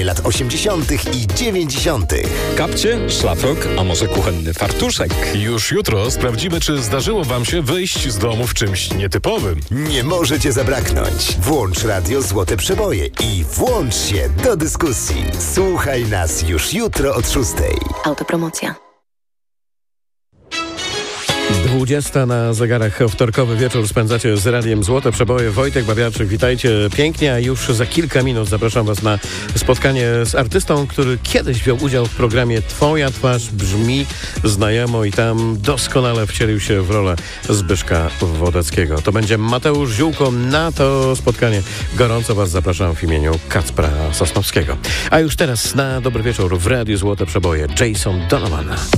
lat 80. i 90. Kapcie, szlafrok, a może kuchenny fartuszek? Już jutro sprawdzimy, czy zdarzyło wam się wyjść z domu w czymś nietypowym. Nie możecie zabraknąć. Włącz Radio Złote Przeboje i włącz się do dyskusji. Słuchaj nas już jutro od 6. Autopromocja. 20 na zegarach. Wtorkowy wieczór spędzacie z Radiem Złote Przeboje. Wojtek Babiarczyk, witajcie pięknie, a już za kilka minut zapraszam was na spotkanie z artystą, który kiedyś wziął udział w programie Twoja twarz brzmi znajomo i tam doskonale wcielił się w rolę Zbyszka Wodeckiego. To będzie Mateusz Ziółko. Na to spotkanie gorąco was zapraszam w imieniu Kacpra Sosnowskiego. A już teraz na dobry wieczór w Radiu Złote Przeboje Jason Donovan.